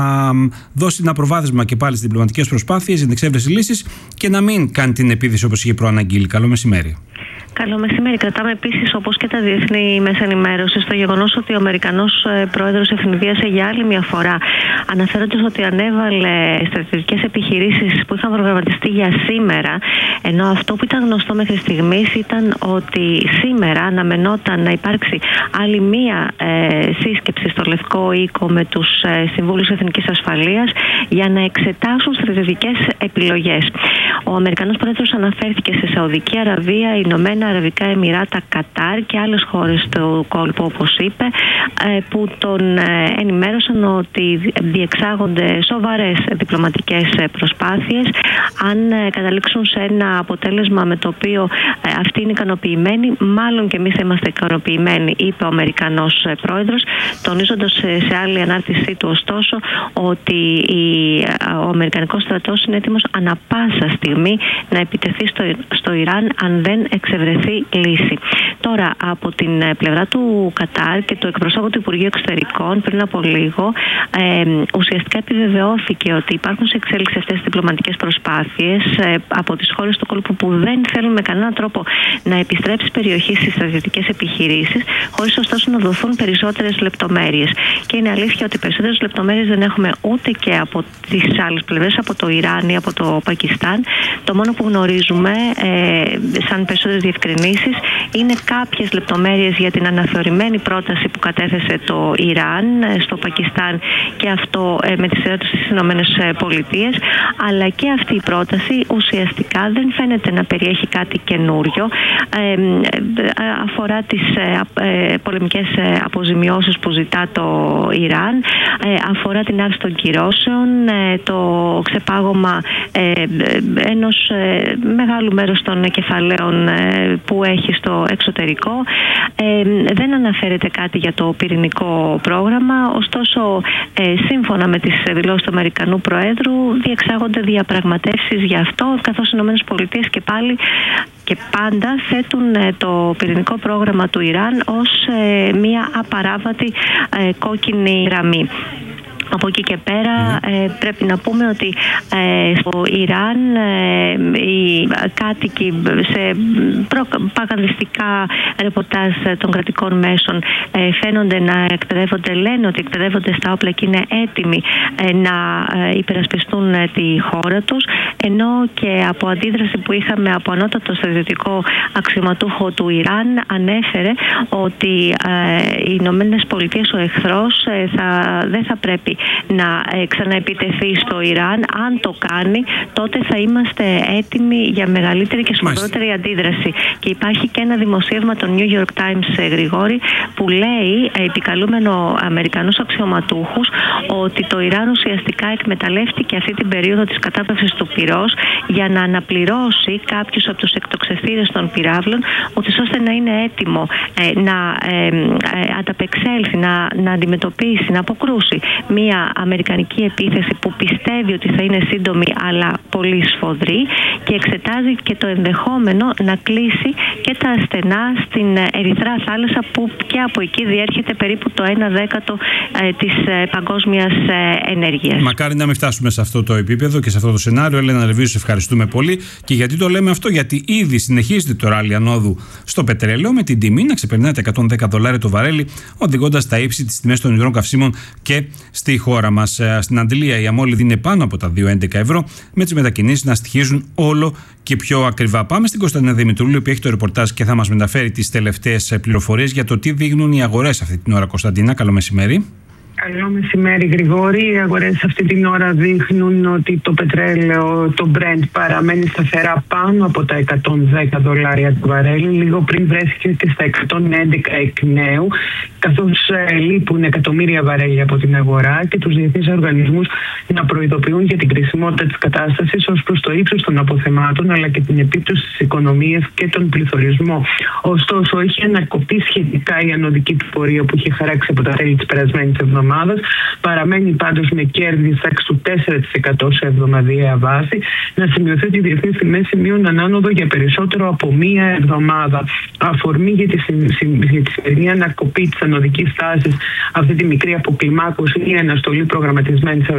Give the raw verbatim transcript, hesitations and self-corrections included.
δώσει ένα προβάδισμα και πάλι στις διπλωματικές προσπάθειες για την εξέβρεση λύσης και να μην κάνει την επίθεση όπως είχε προαναγγείλει. Καλό μεσημέρι. Καλό μεσημέρι. Κρατάμε επίσης, όπως και τα διεθνή μέσα ενημέρωσης, το γεγονός ότι ο Αμερικανός πρόεδρος ευνηδίασε για άλλη μια φορά, αναφέροντας ότι ανέβαλε στρατιωτικές επιχειρήσεις που είχαν προγραμματιστεί για σήμερα, ενώ αυτό που ήταν γνωστό μέχρι στιγμής ήταν ότι σήμερα αναμενόταν να υπάρξει άλλη μία ε, σύσκεψη στο Λευκό Οίκο με τους ε, Συμβούλους Εθνικής Ασφαλείας για να εξετάσουν στρατιωτικές επιλογές. Ο Αμερικανός πρόεδρος αναφέρθηκε σε Σαουδική Αραβία, Ηνωμένα Αραβικά Εμιράτα, Κατάρ και άλλες χώρες του κόλπου, όπως είπε, που τον ενημέρωσαν ότι διεξάγονται σοβαρές διπλωματικές προσπάθειες. Αν καταλήξουν σε ένα αποτέλεσμα με το οποίο αυτοί είναι ικανοποιημένοι, μάλλον και εμείς είμαστε ικανοποιημένοι, είπε ο Αμερικανός πρόεδρος, τονίζοντας σε άλλη ανάρτησή του ωστόσο ότι ο Αμερικανικός στρατός είναι έτοιμος ανα πάσα στιγμή να επιτεθεί στο, στο Ιράν αν δεν εξευρεθεί λύση. Τώρα, από την πλευρά του Κατάρ και του εκπροσώπου του Υπουργείου Εξωτερικών πριν από λίγο, ε, ουσιαστικά επιβεβαιώθηκε ότι υπάρχουν σε εξέλιξη αυτές τις διπλωματικές προσπάθειες ε, από τις χώρες του κόλπου που δεν θέλουν με κανέναν τρόπο να επιστρέψει η περιοχή στις στρατιωτικές επιχειρήσεις, χωρίς ωστόσο να δοθούν περισσότερες λεπτομέρειες. Και είναι αλήθεια ότι περισσότερες λεπτομέρειες δεν έχουμε ούτε και από τις άλλες πλευρές, από το Ιράν ή από το Πακιστάν. Το μόνο που γνωρίζουμε, ε, σαν περισσότερες διευκρινήσεις, είναι κάποιες λεπτομέρειες για την αναθεωρημένη πρόταση που κατέθεσε το Ιράν στο Πακιστάν και αυτό ε, με τη σειρά του στις Ηνωμένες Πολιτείες, αλλά και αυτή η πρόταση ουσιαστικά δεν φαίνεται να περιέχει κάτι καινούριο. Ε, αφορά τις ε, πολεμικές αποζημιώσεις που ζητά το Ιράν, ε, αφορά την άρση των κυρώσεων, ε, το ξεπάγωμα ε, ενός ε, μεγάλου μέρους των κεφαλαίων ε, που έχει στο εξωτερικό. Ε, δεν αναφέρεται κάτι για το πυρηνικό πρόγραμμα, ωστόσο ε, σύμφωνα με τις δηλώσεις του Αμερικανού Προέδρου διεξάγονται διαπραγματεύσεις για αυτό, καθώς οι Ηνωμένες Πολιτείες και πάλι και πάντα θέτουν ε, το πυρηνικό πρόγραμμα του Ιράν ως ε, μια απαράβατη ε, κόκκινη γραμμή. Από εκεί και πέρα ε, πρέπει να πούμε ότι ε, στο Ιράν ε, οι κάτοικοι σε προπαγανδιστικά ρεπορτάζ των κρατικών μέσων ε, φαίνονται να εκπαιδεύονται, λένε ότι εκπαιδεύονται στα όπλα και είναι έτοιμοι ε, να ε, υπερασπιστούν ε, τη χώρα τους, ενώ και από αντίδραση που είχαμε από ανώτατο στρατιωτικό αξιωματούχο του Ιράν ανέφερε ότι ε, οι Ηνωμένες Πολιτείες, ο εχθρός ε, θα, δεν θα πρέπει να ε, ξαναεπιτεθεί στο Ιράν. Αν το κάνει, τότε θα είμαστε έτοιμοι για μεγαλύτερη και σοβαρότερη αντίδραση. Και υπάρχει και ένα δημοσίευμα των New York Times, ε, Γρηγόρη, που λέει, ε, επικαλούμενο Αμερικανούς αξιωματούχους, ότι το Ιράν ουσιαστικά εκμεταλλεύτηκε αυτή την περίοδο της κατάπαυσης του πυρός για να αναπληρώσει κάποιους από τους εκτοξευτήρες των πυράβλων, ούτως ώστε να είναι έτοιμο ε, να ε, ε, ανταπεξέλθει, να, να αντιμετωπίσει, να αποκρούσει μια αμερικανική επίθεση που πιστεύει ότι θα είναι σύντομη αλλά πολύ σφοδρή, και εξετάζει και το ενδεχόμενο να κλείσει και τα στενά στην Ερυθρά θάλασσα, που και από εκεί διέρχεται περίπου το ένα δέκατο ε, της ε, παγκόσμιας ε, ενέργειας. Μακάρι να μην φτάσουμε σε αυτό το επίπεδο και σε αυτό το σενάριο. Έλενα Λεβίου, σε ευχαριστούμε πολύ. Και γιατί το λέμε αυτό? Γιατί ήδη συνεχίζεται το ράλι ανόδου στο πετρέλαιο, με την τιμή να ξεπερνάει τα εκατόν δέκα δολάρια το βαρέλι, οδηγώντας τα ύψη της τιμές των υγρών καυσίμων και στη χώρα μας. Στην Αντλία η αμόλυδη είναι πάνω από τα δύο έντεκα ευρώ, με τις μετακινήσεις να στοιχίζουν όλο και πιο ακριβά. Πάμε στην Κωνσταντίνα Δημητρούλη, που έχει το ρεπορτάζ και θα μας μεταφέρει τις τελευταίες πληροφορίες για το τι δείχνουν οι αγορές αυτή την ώρα. Κωνσταντίνα, καλό μεσημέρι. Καλό μεσημέρι, Γρηγόρη. Οι αγορές αυτή την ώρα δείχνουν ότι το πετρέλαιο, το Brent, παραμένει σταθερά πάνω από τα εκατόν δέκα δολάρια το βαρέλι. Λίγο πριν βρέθηκε στα εκατόν έντεκα εκ νέου, καθώς ε, λείπουν εκατομμύρια βαρέλια από την αγορά και τους διεθνείς οργανισμούς να προειδοποιούν για την κρισιμότητα της κατάστασης ως προς το ύψος των αποθεμάτων, αλλά και την επίπτωση στις οικονομίες και τον πληθωρισμό. Ωστόσο, έχει ανακοπεί σχετικά η ανωδική του πορεία που είχε χαράξει από τα τέλη της περασμένης εβδομάδας. Παραμένει πάντως με κέρδη τάξη του τέσσερα τοις εκατό σε εβδομαδιαία βάση. Να σημειωθεί ότι οι διεθνείς τιμές σημείουν ανάνοδο για περισσότερο από μία εβδομάδα. Αφορμή για τη, για τη σημερινή ανακοπή της ανωδικής τάσης, αυτή τη μικρή αποκλιμάκωση ή αναστολή προγραμματισμένης